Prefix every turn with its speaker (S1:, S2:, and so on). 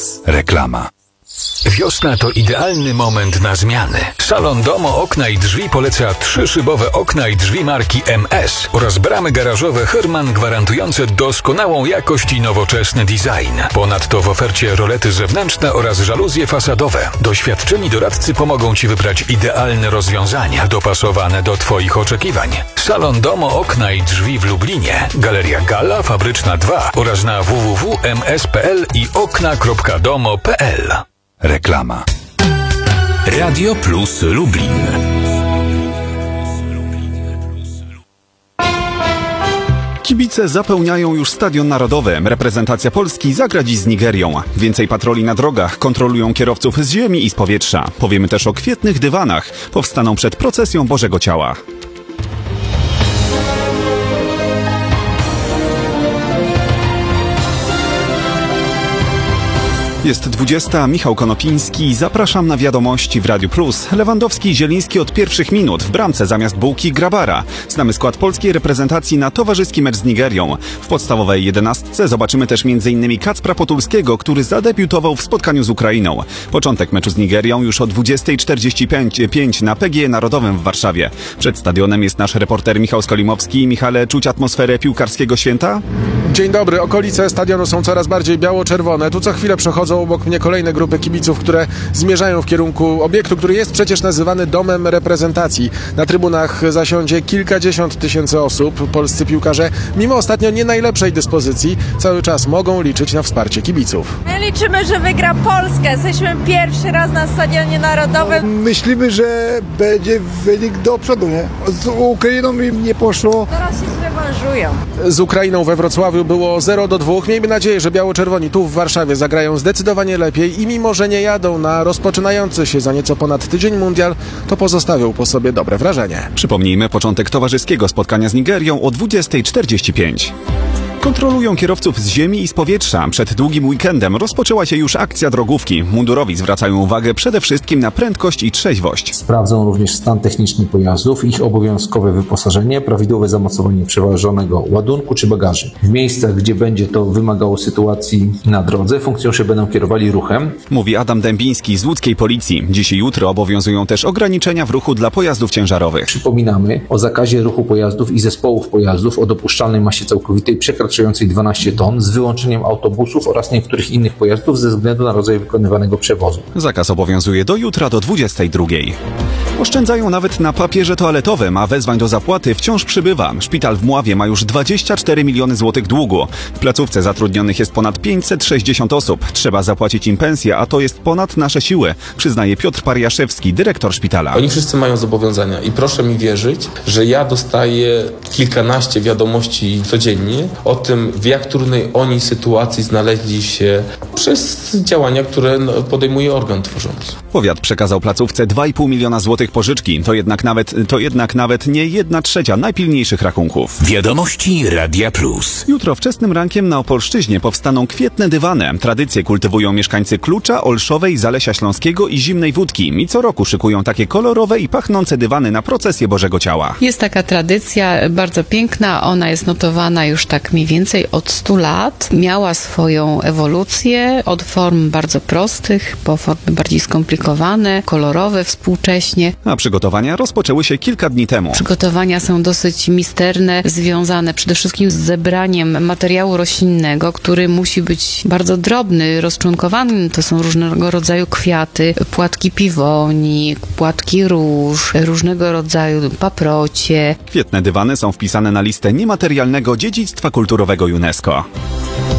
S1: Reklama. Wiosna to idealny moment na zmiany. Salon Domo Okna i Drzwi poleca 3-szybowe okna i drzwi marki MS oraz bramy garażowe Herman gwarantujące doskonałą jakość i nowoczesny design. Ponadto w ofercie rolety zewnętrzne oraz żaluzje fasadowe. Doświadczeni doradcy pomogą Ci wybrać idealne rozwiązania dopasowane do Twoich oczekiwań. Salon Domo Okna i Drzwi w Lublinie, Galeria Gala, Fabryczna 2 oraz na www.ms.pl i okna.domo.pl. Reklama.
S2: Radio Plus Lublin.
S3: Kibice zapełniają już Stadion Narodowy. Reprezentacja Polski zagra dziś z Nigerią. Więcej patroli na drogach, kontrolują kierowców z ziemi i z powietrza. Powiemy też o kwietnych dywanach. Powstaną przed procesją Bożego Ciała. Jest 20. Michał Konopiński. Zapraszam na wiadomości w Radiu Plus. Lewandowski i Zieliński od pierwszych minut. W bramce zamiast Bułki Grabara. Znamy skład polskiej reprezentacji na towarzyski mecz z Nigerią. W podstawowej 11 zobaczymy też m.in. Kacpra Potulskiego, który zadebiutował w spotkaniu z Ukrainą. Początek meczu z Nigerią już o 20:45 na PGE Narodowym w Warszawie. Przed stadionem jest nasz reporter Michał Skolimowski. Michale, czuć atmosferę piłkarskiego święta?
S4: Dzień dobry. Okolice stadionu są coraz bardziej biało-czerwone. Tu co chwilę przechodzą obok mnie kolejne grupy kibiców, które zmierzają w kierunku obiektu, który jest przecież nazywany domem reprezentacji. Na trybunach zasiądzie kilkadziesiąt tysięcy osób. Polscy piłkarze, mimo ostatnio nie najlepszej dyspozycji, cały czas mogą liczyć na wsparcie kibiców.
S5: My liczymy, że wygra Polska. Jesteśmy pierwszy raz na Stadionie Narodowym.
S6: Myślimy, że będzie wynik do przodu, nie? Z Ukrainą im nie poszło.
S5: Teraz się zrewanżują.
S4: Z Ukrainą we Wrocławiu było 0-2. Miejmy nadzieję, że biało-czerwoni tu w Warszawie zagrają zdecydowanie lepiej i mimo, że nie jadą na rozpoczynający się za nieco ponad tydzień mundial, to pozostawią po sobie dobre wrażenie.
S3: Przypomnijmy początek towarzyskiego spotkania z Nigerią o 20:45. Kontrolują kierowców z ziemi i z powietrza. Przed długim weekendem rozpoczęła się już akcja drogówki. Mundurowi zwracają uwagę przede wszystkim na prędkość i trzeźwość.
S7: Sprawdzą również stan techniczny pojazdów, ich obowiązkowe wyposażenie, prawidłowe zamocowanie przewożonego ładunku czy bagaży. W miejscach, gdzie będzie to wymagało sytuacji na drodze, funkcjonariusze będą kierowali ruchem.
S3: Mówi Adam Dębiński z łódzkiej policji. Dziś i jutro obowiązują też ograniczenia w ruchu dla pojazdów ciężarowych.
S7: Przypominamy o zakazie ruchu pojazdów i zespołów pojazdów o dopuszczalnej masie całkowitej przekraczającej 12 ton z wyłączeniem autobusów oraz niektórych innych pojazdów ze względu na rodzaj wykonywanego przewozu.
S3: Zakaz obowiązuje do jutra do 22. Oszczędzają nawet na papierze toaletowym, a wezwań do zapłaty wciąż przybywa. Szpital w Mławie ma już 24 miliony złotych długu. W placówce zatrudnionych jest ponad 560 osób. Trzeba zapłacić im pensję, a to jest ponad nasze siły, przyznaje Piotr Pariaszewski, dyrektor szpitala.
S8: Oni wszyscy mają zobowiązania i proszę mi wierzyć, że ja dostaję kilkanaście wiadomości codziennie o tym, w jak trudnej oni sytuacji znaleźli się przez działania, które podejmuje organ tworzący.
S3: Powiat przekazał placówce 2,5 miliona złotych pożyczki. To jednak nawet nie 1/3 najpilniejszych rachunków.
S2: Wiadomości Radia Plus.
S3: Jutro wczesnym rankiem na Opolszczyźnie powstaną kwietne dywany. Tradycje kultywują mieszkańcy Klucza, Olszowej, Zalesia Śląskiego i Zimnej Wódki. I co roku szykują takie kolorowe i pachnące dywany na procesję Bożego Ciała.
S9: Jest taka tradycja bardzo piękna. Ona jest notowana już tak mniej więcej od 100 lat. Miała swoją ewolucję od form bardzo prostych po formy bardziej skomplikowane, kolorowe współcześnie.
S3: A przygotowania rozpoczęły się kilka dni temu.
S9: Przygotowania są dosyć misterne, związane przede wszystkim z zebraniem materiału roślinnego, który musi być bardzo drobny, rozczłonkowany. To są różnego rodzaju kwiaty, płatki piwoni, płatki róż, różnego rodzaju paprocie.
S3: Kwietne dywany są wpisane na listę niematerialnego dziedzictwa kulturowego UNESCO.